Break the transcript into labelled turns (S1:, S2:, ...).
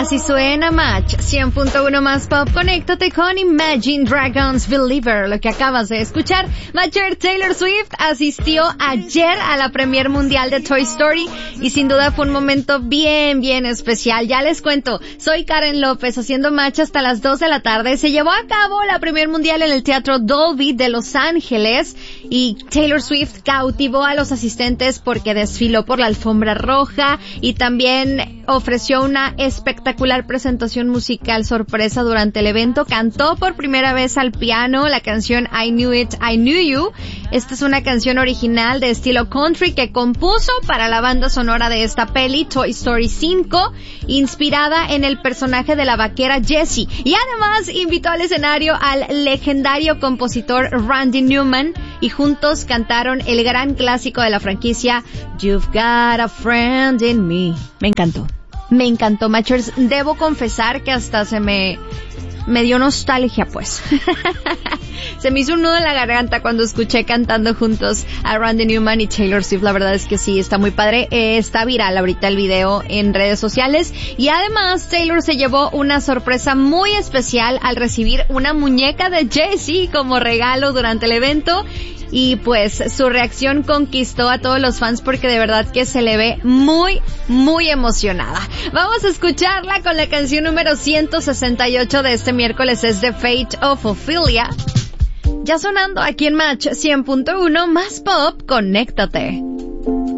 S1: Así suena Match 100.1 más pop. Conéctate con Imagine Dragons Believer. Lo que acabas de escuchar, Matcher Taylor Swift asistió ayer a la premier mundial de Toy Story y sin duda fue un momento bien especial. Ya les cuento, soy Karen López haciendo Match hasta las 2 de la tarde. Se llevó a cabo la premier mundial en el Teatro Dolby de Los Ángeles y Taylor Swift cautivó a los asistentes porque desfiló por la alfombra roja y también ofreció una espectacular presentación musical sorpresa durante el evento. Cantó por primera vez al piano la canción I Knew It, I Knew You. Esta es una canción original de estilo country que compuso para la banda sonora de esta peli, Toy Story 5, inspirada en el personaje de la vaquera Jessie. Y además invitó al escenario al legendario compositor Randy Newman y juntos cantaron el gran clásico de la franquicia, You've Got a Friend in Me. Me encantó, Matchers. Debo confesar que hasta se me dio nostalgia, pues. Se me hizo un nudo en la garganta cuando escuché cantando juntos a Randy Newman y Taylor Swift. La verdad es que sí, está muy padre. Está viral ahorita el video en redes sociales. Y además, Taylor se llevó una sorpresa muy especial al recibir una muñeca de Jessie como regalo durante el evento. Y pues su reacción conquistó a todos los fans porque de verdad que se le ve muy emocionada. Vamos a escucharla con la canción número 168 de este miércoles, es The Fate of Ophelia. Ya sonando aquí en Match 100.1 más pop, conéctate.